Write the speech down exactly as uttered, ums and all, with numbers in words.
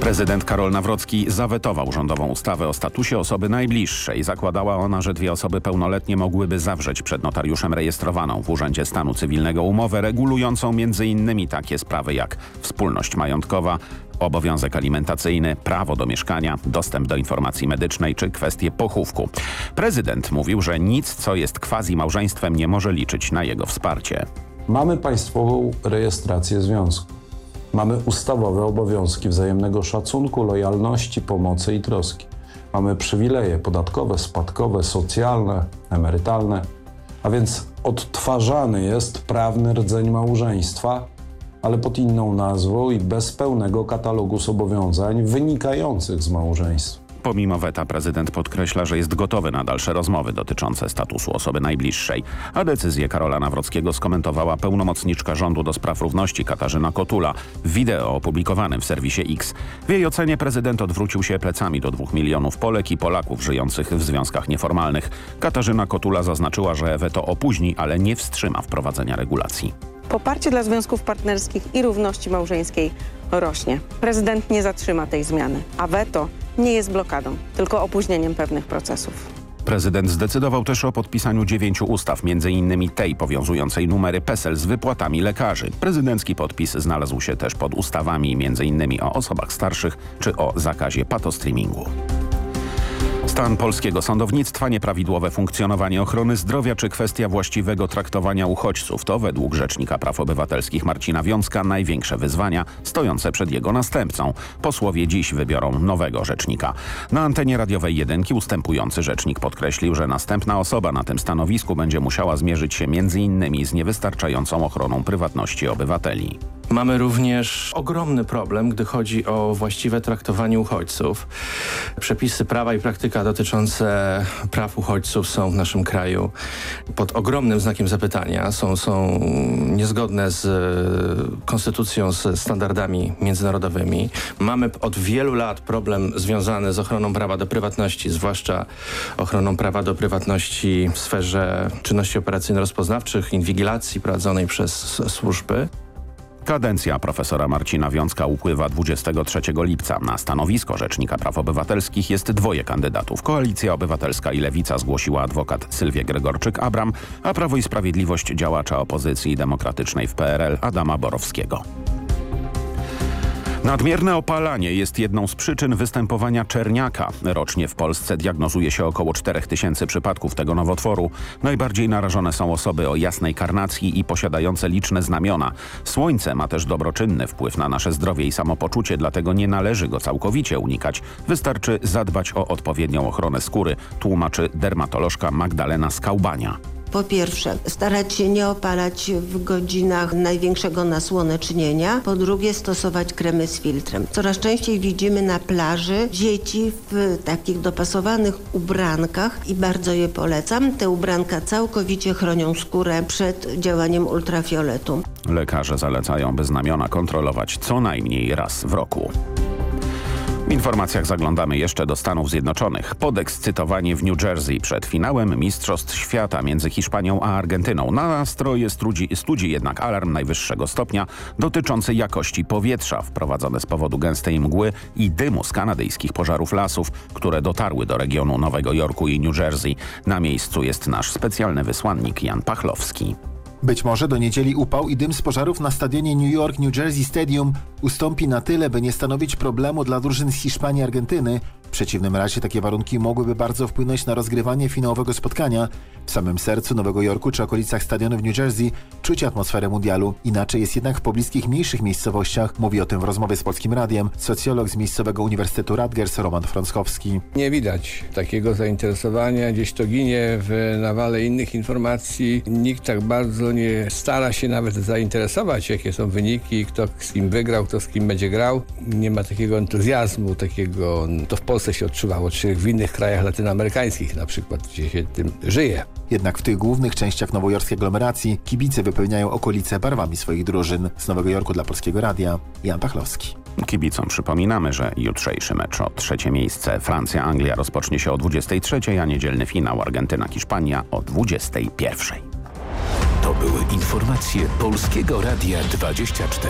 Prezydent Karol Nawrocki zawetował rządową ustawę o statusie osoby najbliższej. Zakładała ona, że dwie osoby pełnoletnie mogłyby zawrzeć przed notariuszem rejestrowaną w Urzędzie Stanu Cywilnego umowę regulującą między innymi takie sprawy jak wspólność majątkowa, obowiązek alimentacyjny, prawo do mieszkania, dostęp do informacji medycznej czy kwestie pochówku. Prezydent mówił, że nic, co jest quasi-małżeństwem, nie może liczyć na jego wsparcie. Mamy państwową rejestrację związku. Mamy ustawowe obowiązki wzajemnego szacunku, lojalności, pomocy i troski. Mamy przywileje podatkowe, spadkowe, socjalne, emerytalne. A więc odtwarzany jest prawny rdzeń małżeństwa, ale pod inną nazwą i bez pełnego katalogu zobowiązań wynikających z małżeństwa. Pomimo weta prezydent podkreśla, że jest gotowy na dalsze rozmowy dotyczące statusu osoby najbliższej. A decyzję Karola Nawrockiego skomentowała pełnomocniczka rządu do spraw równości Katarzyna Kotula w wideo opublikowanym w serwisie X. W jej ocenie prezydent odwrócił się plecami do dwóch milionów Polek i Polaków żyjących w związkach nieformalnych. Katarzyna Kotula zaznaczyła, że weto opóźni, ale nie wstrzyma wprowadzenia regulacji. Poparcie dla związków partnerskich i równości małżeńskiej rośnie. Prezydent nie zatrzyma tej zmiany, a weto nie jest blokadą, tylko opóźnieniem pewnych procesów. Prezydent zdecydował też o podpisaniu dziewięciu ustaw, między innymi tej powiązującej numery PESEL z wypłatami lekarzy. Prezydencki podpis znalazł się też pod ustawami między innymi o osobach starszych czy o zakazie patostreamingu. Stan polskiego sądownictwa, nieprawidłowe funkcjonowanie ochrony zdrowia czy kwestia właściwego traktowania uchodźców to według Rzecznika Praw Obywatelskich Marcina Wiącka największe wyzwania stojące przed jego następcą. Posłowie dziś wybiorą nowego rzecznika. Na antenie radiowej Jedynki ustępujący rzecznik podkreślił, że następna osoba na tym stanowisku będzie musiała zmierzyć się między innymi z niewystarczającą ochroną prywatności obywateli. Mamy również ogromny problem, gdy chodzi o właściwe traktowanie uchodźców. Przepisy prawa i praktyka dotyczące praw uchodźców są w naszym kraju pod ogromnym znakiem zapytania. Są, są niezgodne z konstytucją, z standardami międzynarodowymi. Mamy od wielu lat problem związany z ochroną prawa do prywatności, zwłaszcza ochroną prawa do prywatności w sferze czynności operacyjno-rozpoznawczych, inwigilacji prowadzonej przez służby. Kadencja profesora Marcina Wiącka upływa dwudziestego trzeciego lipca. Na stanowisko Rzecznika Praw Obywatelskich jest dwoje kandydatów. Koalicja Obywatelska i Lewica zgłosiła adwokat Sylwię Gregorczyk-Abram, a Prawo i Sprawiedliwość działacza opozycji demokratycznej w P R L Adama Borowskiego. Nadmierne opalanie jest jedną z przyczyn występowania czerniaka. Rocznie w Polsce diagnozuje się około czterech tysięcy przypadków tego nowotworu. Najbardziej narażone są osoby o jasnej karnacji i posiadające liczne znamiona. Słońce ma też dobroczynny wpływ na nasze zdrowie i samopoczucie, dlatego nie należy go całkowicie unikać. Wystarczy zadbać o odpowiednią ochronę skóry, tłumaczy dermatolożka Magdalena Skaubania. Po pierwsze, starać się nie opalać w godzinach największego nasłonecznienia. Po drugie, stosować kremy z filtrem. Coraz częściej widzimy na plaży dzieci w takich dopasowanych ubrankach i bardzo je polecam. Te ubranka całkowicie chronią skórę przed działaniem ultrafioletu. Lekarze zalecają, by znamiona kontrolować co najmniej raz w roku. W informacjach zaglądamy jeszcze do Stanów Zjednoczonych. Podekscytowanie w New Jersey przed finałem Mistrzostw Świata między Hiszpanią a Argentyną. Na nastroje studzi, studzi jednak alarm najwyższego stopnia dotyczący jakości powietrza wprowadzone z powodu gęstej mgły i dymu z kanadyjskich pożarów lasów, które dotarły do regionu Nowego Jorku i New Jersey. Na miejscu jest nasz specjalny wysłannik Jan Pachlowski. Być może do niedzieli upał i dym z pożarów na stadionie New York New Jersey Stadium ustąpi na tyle, by nie stanowić problemu dla drużyn z Hiszpanii i Argentyny. W przeciwnym razie takie warunki mogłyby bardzo wpłynąć na rozgrywanie finałowego spotkania. W samym sercu Nowego Jorku czy okolicach stadionu w New Jersey czuć atmosferę mundialu. Inaczej jest jednak w pobliskich mniejszych miejscowościach. Mówi o tym w rozmowie z Polskim Radiem socjolog z miejscowego Uniwersytetu Rutgers Roman Frąckowski. Nie widać takiego zainteresowania. Gdzieś to ginie w nawale innych informacji. Nikt tak bardzo nie stara się nawet zainteresować, jakie są wyniki, kto z kim wygrał, kto z kim będzie grał. Nie ma takiego entuzjazmu, takiego, to w Polsce się odczuwało, czy w innych krajach latynoamerykańskich na przykład, gdzie się tym żyje. Jednak w tych głównych częściach nowojorskiej aglomeracji kibice wypełniają okolice barwami swoich drużyn. Z Nowego Jorku dla Polskiego Radia Jan Pachlowski. Kibicom przypominamy, że jutrzejszy mecz o trzecie miejsce Francja-Anglia rozpocznie się o dwudziestej trzeciej, a niedzielny finał Argentyna-Hiszpania o dwudziestej pierwszej. To były informacje Polskiego Radia dwadzieścia cztery.